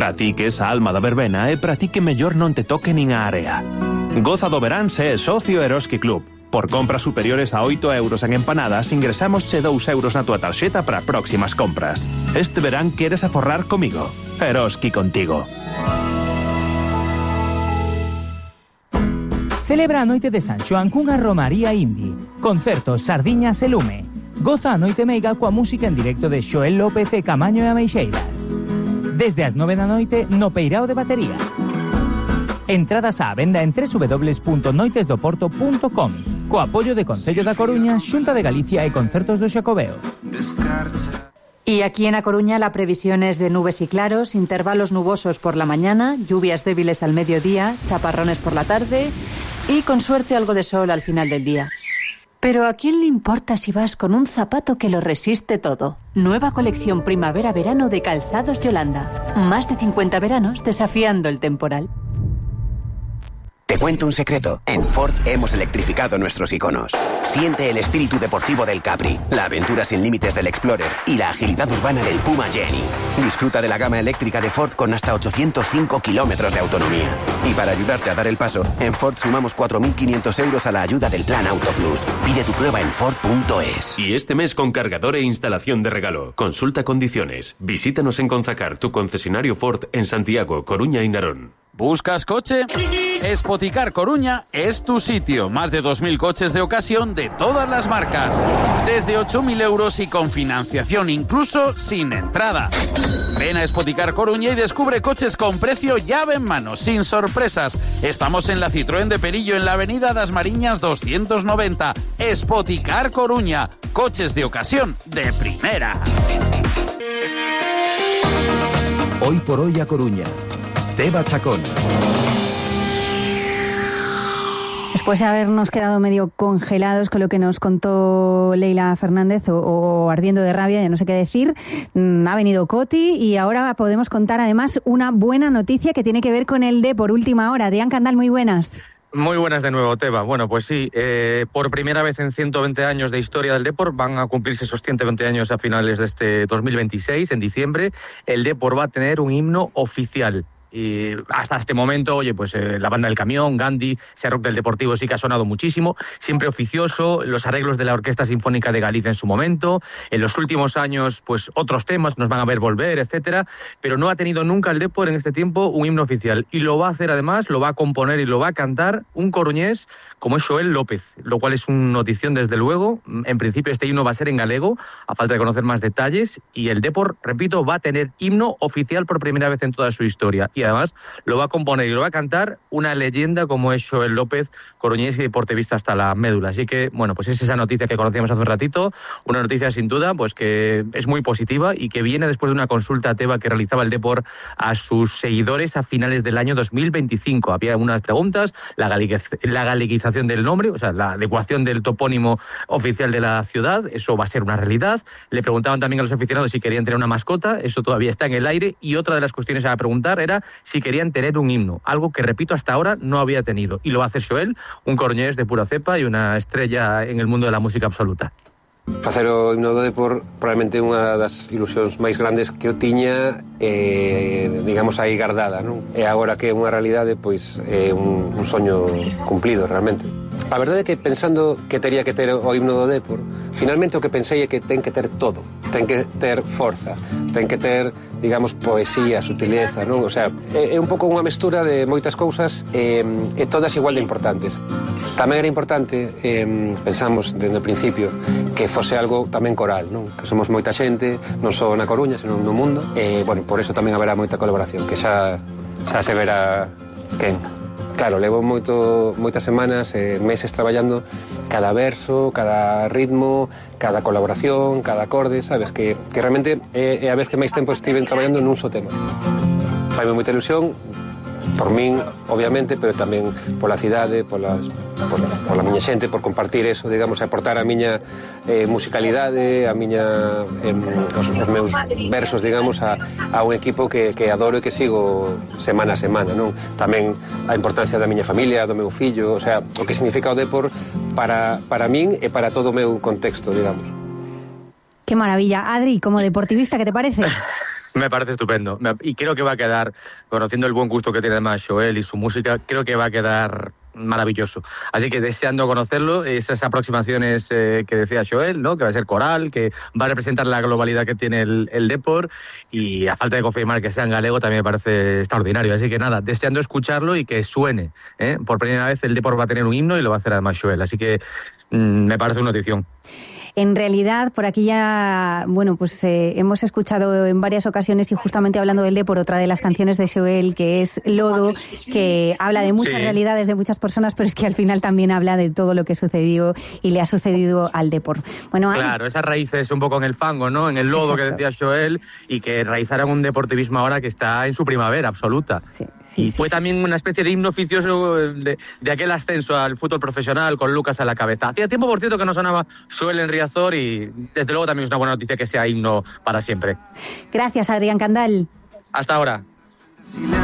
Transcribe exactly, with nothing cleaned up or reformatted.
Para ti que esa alma da verbena e para ti que mellor non te toque nin a area. Goza do verán se é socio Eroski Club. Por compras superiores a oito euros en empanadas, ingresamos che dous euros na tua tarxeta para próximas compras. Este verán queres aforrar comigo. Eroski contigo. Celebra a noite de San Xoán cunha romaría indie. Concertos, sardiñas e lume. Goza a noite meiga coa música en directo de Xoel López e Camaño e Ameixeiras. Desde as nove da noite no Peirao de Batería. Entradas á venda en doble u doble u doble u punto noites do porto punto com. Co apoio de Concello da Coruña, Xunta de Galicia e Concertos do Xacobeo. Y aquí en A Coruña la previsión es de nubes y claros, intervalos nubosos por la mañana, lluvias débiles al mediodía, chaparrones por la tarde y con suerte algo de sol al final del día. Pero ¿a quién le importa si vas con un zapato que lo resiste todo? Nueva colección primavera-verano de Calzados Yolanda. Más de cincuenta veranos desafiando el temporal. Te cuento un secreto. En Ford hemos electrificado nuestros iconos. Siente el espíritu deportivo del Capri, la aventura sin límites del Explorer y la agilidad urbana del Puma Jenny. Disfruta de la gama eléctrica de Ford con hasta ochocientos cinco kilómetros de autonomía. Y para ayudarte a dar el paso, en Ford sumamos cuatro mil quinientos euros a la ayuda del Plan Auto Plus. Pide tu prueba en Ford punto es. Y este mes con cargador e instalación de regalo. Consulta condiciones. Visítanos en Conzacar, tu concesionario Ford en Santiago, Coruña y Narón. ¿Buscas coche? Spoticar Coruña es tu sitio. Más de dos mil coches de ocasión de todas las marcas. Desde ocho mil euros y con financiación, incluso sin entrada. Ven a Spoticar Coruña y descubre coches con precio llave en mano, sin sorpresas. Estamos en la Citroën de Perillo, en la avenida Das Mariñas doscientos noventa. Spoticar Coruña. Coches de ocasión de primera. Hoy por hoy a Coruña. Teba Chacón. Después de habernos quedado medio congelados con lo que nos contó Leila Fernández o, o ardiendo de rabia, ya no sé qué decir, mmm, ha venido Coti y ahora podemos contar además una buena noticia que tiene que ver con el D por última hora. Adrián Candal, muy buenas. Muy buenas de nuevo, Teba. Bueno, pues sí, eh, por primera vez en ciento veinte años de historia del Depor, van a cumplirse esos ciento veinte años a finales de este dos mil veintiséis, en diciembre, el Depor va a tener un himno oficial. Y hasta este momento, oye, pues eh, la banda del camión, Gandhi, ese rock del Deportivo sí que ha sonado muchísimo, siempre oficioso, los arreglos de la Orquesta Sinfónica de Galicia en su momento, en los últimos años, pues otros temas, nos van a ver volver, etcétera, pero no ha tenido nunca el Depor en este tiempo un himno oficial, y lo va a hacer además, lo va a componer y lo va a cantar un coruñés como es Xoel López, lo cual es una notición desde luego. En principio este himno va a ser en galego, a falta de conocer más detalles, y el Depor, repito, va a tener himno oficial por primera vez en toda su historia, y además lo va a componer y lo va a cantar una leyenda como es Xoel López, coruñés y deportivista hasta la médula. Así que, bueno, pues es esa noticia que conocíamos hace un ratito, una noticia sin duda pues que es muy positiva y que viene después de una consulta Teba que realizaba el Depor a sus seguidores a finales del año dos mil veinticinco. Había unas preguntas, la, galiquez, la galeguización del nombre, o sea, la adecuación del topónimo oficial de la ciudad, eso va a ser una realidad. Le preguntaban también a los aficionados si querían tener una mascota, eso todavía está en el aire, y otra de las cuestiones a preguntar era si querían tener un himno, algo que, repito, hasta ahora no había tenido, y lo va a hacer Xoel, un coruñés de pura cepa y una estrella en el mundo de la música absoluta. Facer o himno do Depor probablemente unha das ilusións máis grandes que eu tiña, eh, digamos, aí guardada, non? E agora que é unha realidade, pois é un, un soño cumplido realmente. A verdade é que pensando que teria que ter o himno do Depor, finalmente o que pensei é que ten que ter todo. Ten que ter forza, ten que ter, digamos, poesía, sutileza, non? O sea, é, é un pouco unha mestura de moitas cousas e, e todas igual de importantes. Tamén era importante, eh, pensamos desde o principio, que fose algo tamén coral, non? Que somos moita xente, non só na Coruña, senón no mundo, e, bueno, por eso tamén haberá moita colaboración, que xa, xa se verá quen. Claro, levo moito, moitas semanas, eh, meses traballando cada verso, cada ritmo, cada colaboración, cada acorde, sabes? Que, que realmente é, é a vez que máis tempo estive traballando nun só tema. Faime moita ilusión, por min, obviamente, pero tamén pola cidade, polas, pola, pola miña xente, por compartir eso, digamos, aportar a miña eh, musicalidade, a miña, eh, os, os meus versos, digamos, a, a un equipo que, que adoro e que sigo semana a semana, non? Tamén a importancia da miña familia, do meu fillo, o sea, o que significa o Depor para, para min e para todo o meu contexto, digamos. Qué maravilla. Adri, como deportivista, ¿qué te parece? Me parece estupendo. Y creo que va a quedar, conociendo el buen gusto que tiene además Joel y su música, creo que va a quedar maravilloso. Así que deseando conocerlo, esas aproximaciones eh, que decía Joel, ¿no? Que va a ser coral, que va a representar la globalidad que tiene el, el Depor, y a falta de confirmar que sea en galego también me parece extraordinario. Así que nada, deseando escucharlo y que suene, ¿eh? Por primera vez el Depor va a tener un himno y lo va a hacer además Joel. Así que mmm, me parece una notición. En realidad, por aquí ya, bueno, pues eh, hemos escuchado en varias ocasiones, y justamente hablando del Depor, otra de las canciones de Joel, que es Lodo, que habla de muchas sí. realidades de muchas personas, pero es que al final también habla de todo lo que sucedió y le ha sucedido al Depor. Bueno, claro, esas raíces un poco en el fango, ¿no? En el lodo. Exacto. Que decía Joel, y que realizaran un deportivismo ahora que está en su primavera absoluta. Sí. Sí, y sí, fue sí. también una especie de himno oficioso de, de aquel ascenso al fútbol profesional con Lucas a la cabeza. Hacía tiempo, por cierto, que no sonaba Joel en Riazor, y desde luego también es una buena noticia que sea himno para siempre. Gracias, Adrián Candal. Hasta ahora.